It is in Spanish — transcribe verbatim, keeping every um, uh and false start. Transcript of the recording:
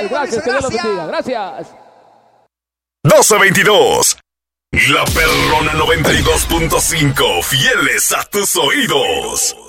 gracias, gracias, que Dios los bendiga. Gracias. doce veintidós. La Perrona noventa y dos punto cinco, fieles a tus oídos.